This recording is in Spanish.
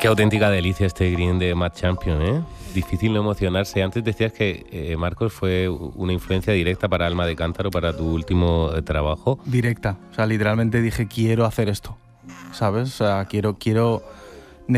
Qué auténtica delicia este green de Mad Champion, ¿eh? Difícil no emocionarse. Antes decías que Marcos fue una influencia directa para Alma de Cántaro, para tu último trabajo. Directa. O sea, literalmente dije, quiero hacer esto, ¿sabes? O sea, quiero